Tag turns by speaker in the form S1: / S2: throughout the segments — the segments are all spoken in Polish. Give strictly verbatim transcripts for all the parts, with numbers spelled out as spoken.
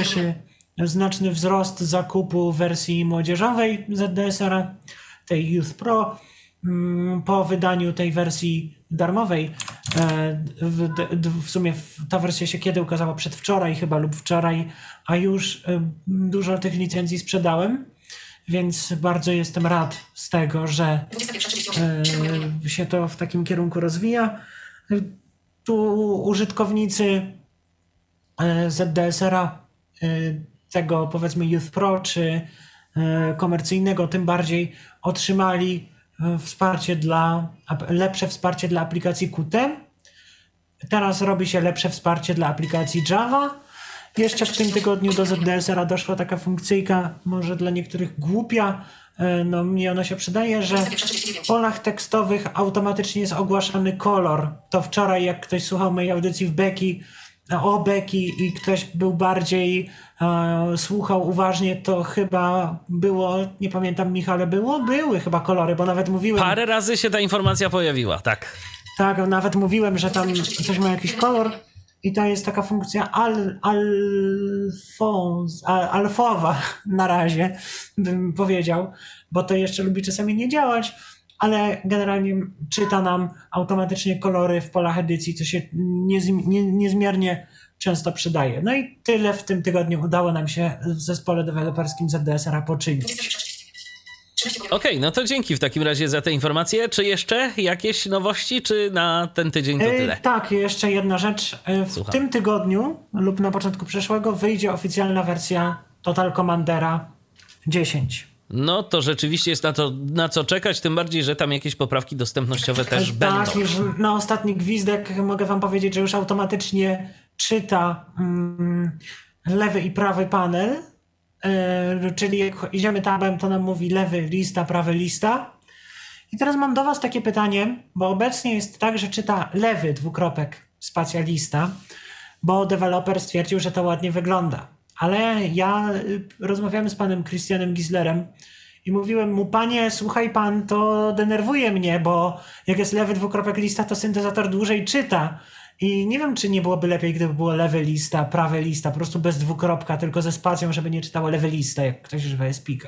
S1: cieszy znaczny wzrost zakupu wersji młodzieżowej Z D S R-a, tej Youth Pro, po wydaniu tej wersji darmowej. W, w sumie ta wersja się kiedy ukazała? Przedwczoraj chyba lub wczoraj, a już dużo tych licencji sprzedałem, więc bardzo jestem rad z tego, że się to w takim kierunku rozwija. Tu użytkownicy Z D S R-a, tego powiedzmy Youth Pro czy komercyjnego tym bardziej, otrzymali wsparcie dla, lepsze wsparcie dla aplikacji Qt. Teraz robi się lepsze wsparcie dla aplikacji Java. Jeszcze w tym tygodniu do Z D S R-a doszła taka funkcyjka, może dla niektórych głupia, no mnie ona się przydaje, że w polach tekstowych automatycznie jest ogłaszany kolor. To wczoraj, jak ktoś słuchał mojej audycji w Beki, o Beki i ktoś był bardziej e, słuchał uważnie, to chyba było, nie pamiętam Michale, było? Były chyba kolory, bo nawet mówiłem...
S2: Parę razy się ta informacja pojawiła, tak.
S1: Tak, nawet mówiłem, że tam coś ma jakiś kolor i to jest taka funkcja al, alfons, al, alfowa na razie, bym powiedział, bo to jeszcze lubi czasami nie działać, ale generalnie czyta nam automatycznie kolory w polach edycji, co się niez, nie, niezmiernie często przydaje. No i tyle w tym tygodniu udało nam się w zespole deweloperskim Z D S R-a poczynić.
S2: Okej, okay, no to dzięki w takim razie za te informacje. Czy jeszcze jakieś nowości, czy na ten tydzień to tyle?
S1: E, tak, jeszcze jedna rzecz. W Słucham. tym tygodniu lub na początku przyszłego wyjdzie oficjalna wersja Total Commandera dziesięć.
S2: No to rzeczywiście jest na to, na co czekać, tym bardziej, że tam jakieś poprawki dostępnościowe też
S1: tak,
S2: będą.
S1: Tak, już na ostatni gwizdek mogę wam powiedzieć, że już automatycznie czyta mm, lewy i prawy panel, yy, czyli jak idziemy tabem, to nam mówi lewy lista, prawy lista. I teraz mam do was takie pytanie, bo obecnie jest tak, że czyta lewy dwukropek spacja lista, bo deweloper stwierdził, że to ładnie wygląda. Ale ja rozmawiałem z panem Christianem Gislerem i mówiłem mu, panie, słuchaj pan, to denerwuje mnie, bo jak jest lewy dwukropek lista, to syntezator dłużej czyta. I nie wiem, czy nie byłoby lepiej, gdyby było lewy lista, prawy lista, po prostu bez dwukropka, tylko ze spacją, żeby nie czytało lewy lista, jak ktoś używa Espika.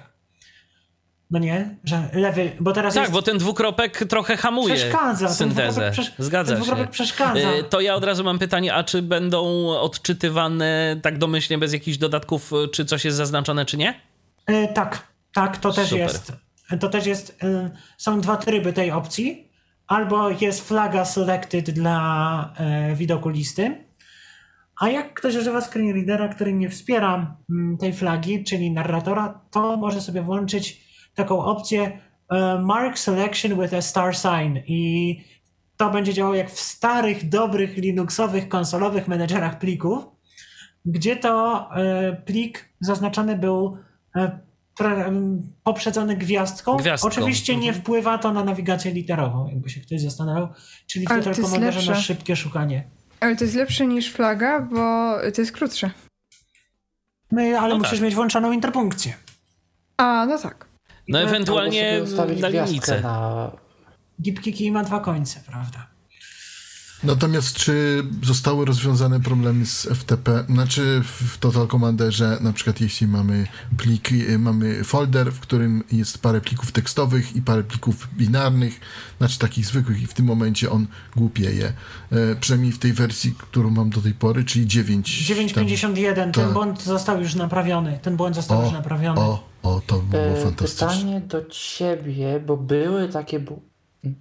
S1: No nie? Że lewy, bo teraz
S2: Tak,
S1: jest...
S2: bo ten dwukropek trochę hamuje
S1: przeszkadza,
S2: syntezę.
S1: Przesz...
S2: Zgadza
S1: ten dwukropek
S2: się.
S1: przeszkadza.
S2: To ja od razu mam pytanie, a czy będą odczytywane tak domyślnie, bez jakichś dodatków, czy coś jest zaznaczone, czy nie?
S1: E, tak, tak, to też
S2: Super.
S1: jest. To też jest, y, są dwa tryby tej opcji. Albo jest flaga selected dla y, widoku listy, a jak ktoś używa screenreadera, który nie wspiera y, tej flagi, czyli narratora, to może sobie włączyć taką opcję y, Mark Selection with a Star Sign i to będzie działało jak w starych, dobrych linuxowych, konsolowych menedżerach plików, gdzie to y, plik zaznaczony był y, poprzedzony gwiazdką.
S2: Gwiazdką.
S1: Oczywiście nie
S2: mhm.
S1: wpływa to na nawigację literową, jakby się ktoś zastanawiał. Czyli w Total Commanderze masz szybkie szukanie.
S3: Ale to jest lepsze niż flaga, bo to jest krótsze.
S1: No, ale
S2: no
S1: musisz
S2: tak.
S1: mieć włączoną interpunkcję.
S3: A, no tak.
S2: No ewentualnie na linijce.
S4: Na...
S1: Gipki kij ma dwa końce, prawda?
S5: Natomiast czy zostały rozwiązane problemy z F T P? Znaczy w Total Commanderze, na przykład jeśli mamy plik, mamy folder, w którym jest parę plików tekstowych i parę plików binarnych, znaczy takich zwykłych, i w tym momencie on głupieje. E, przynajmniej w tej wersji, którą mam do tej pory, czyli dziewięć.
S1: dziewięć pięćdziesiąt jeden, ten błąd został już naprawiony. Ten błąd został
S5: o,
S1: już naprawiony.
S5: O, o, to było
S4: e,
S5: fantastyczne.
S4: Pytanie do ciebie, bo były takie... Bu-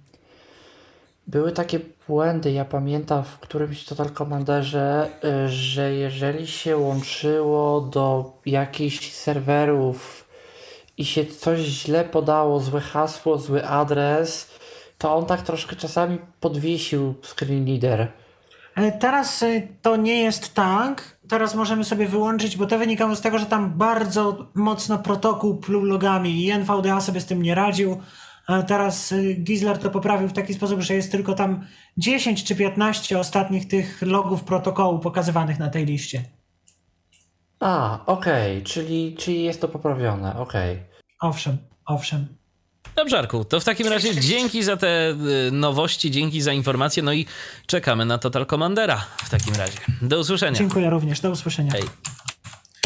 S4: Były takie błędy, ja pamiętam w którymś Total Commanderze, że jeżeli się łączyło do jakichś serwerów i się coś źle podało, złe hasło, zły adres, to on tak troszkę czasami podwiesił screenreader.
S1: Teraz to nie jest tak. Teraz możemy sobie wyłączyć, bo to wynikało z tego, że tam bardzo mocno protokół pluł logami i N V D A sobie z tym nie radził. A teraz Gisler to poprawił w taki sposób, że jest tylko tam dziesięć czy piętnaście ostatnich tych logów protokołu pokazywanych na tej liście.
S4: A, okej, okay. czyli, czyli jest to poprawione, okej. Okay.
S1: Owszem, owszem.
S2: Dobrze, Arku, to w takim razie dzięki za te nowości, dzięki za informacje, no i czekamy na Total Commandera w takim razie. Do usłyszenia.
S1: Dziękuję również, do usłyszenia.
S2: Hej.